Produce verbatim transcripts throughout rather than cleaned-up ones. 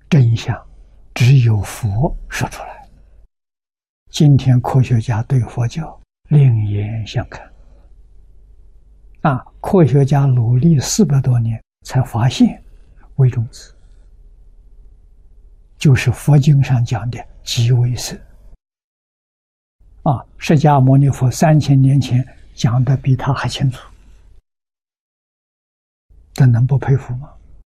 真相只有佛说出来。今天科学家对佛教另眼相看。啊，科学家努力四百多年才发现微中子就是佛经上讲的极微色。啊，释迦牟尼佛三千年前讲的比他还清楚，这能不佩服吗？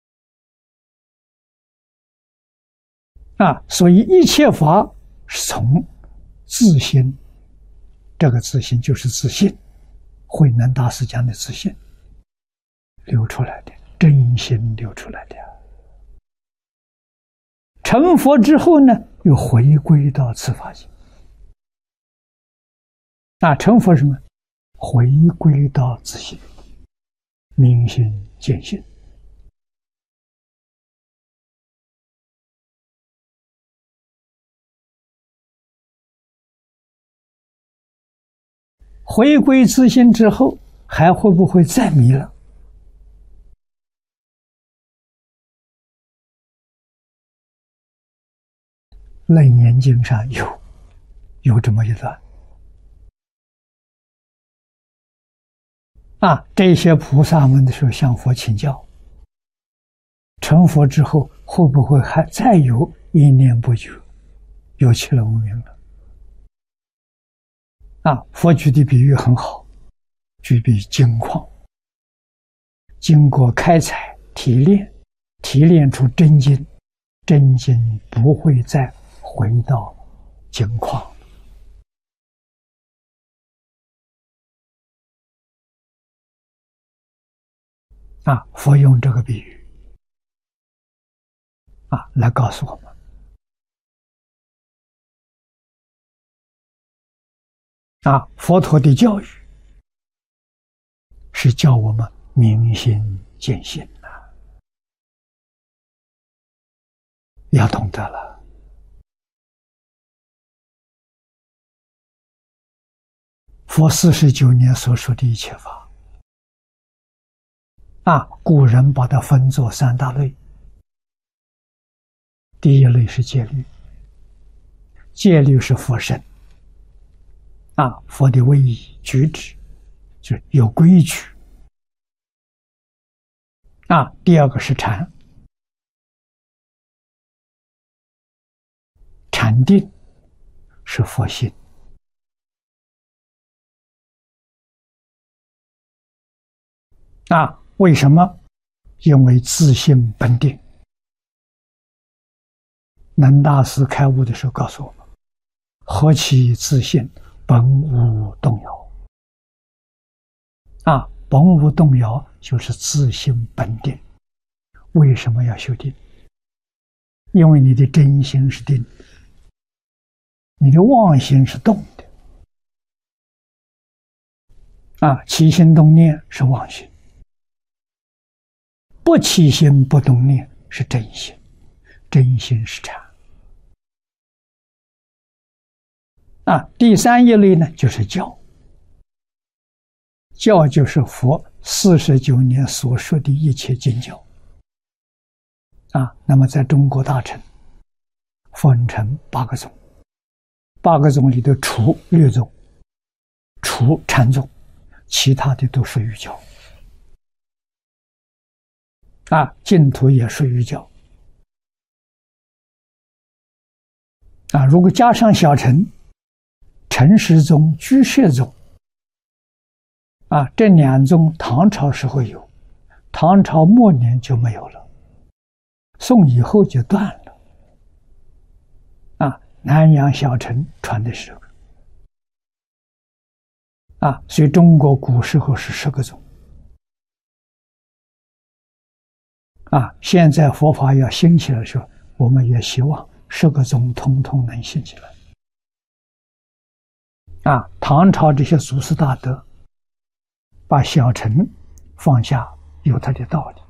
啊，所以一切法是从自心，这个自心就是自信，慧能大师讲的自信流出来的，真心流出来的。成佛之后呢，又回归到此法界。啊，成佛什么？回归到自信，明心见性。回归自信之后，还会不会再迷了？楞严经上有有这么一段。啊，这些菩萨们的时候向佛请教，成佛之后会不会还再有一念不觉，有起了无明了？啊，佛举的比喻很好，举比金矿，经过开采提炼，提炼出真金，真金不会再回到金矿。啊，佛用这个比喻啊来告诉我们，啊，佛陀的教育是教我们明心见性啊，要懂得了。佛四十九年所说的一切法。啊，古人把它分作三大类。第一类是戒律，戒律是佛身，啊，佛的威仪举止就是有规矩。啊，第二个是禅，禅定是佛性。啊，为什么？因为自性本定。能大师开悟的时候告诉我们：何其自性，本无动摇。啊，本无动摇就是自性本定。为什么要修定？因为你的真心是定的，你的妄心是动的。啊，起心动念是妄心。不起心不动念是真心，真心是禅。啊，第三一类呢，就是教。教就是佛四十九年所说的一切经教。啊，那么在中国大乘分成八个宗，八个宗里头除律宗，除禅宗，其他的都属于教。啊，净土也属于教。啊，如果加上小乘，陈氏宗、居士宗，啊，这两宗唐朝时候有，唐朝末年就没有了，宋以后就断了。啊，南阳小乘传的是这个。啊，所以中国古时候是十个宗。啊，现在佛法要兴起来的时候，我们也希望十个宗通通能兴起来。啊，唐朝这些祖师大德把小乘放下，有他的道理。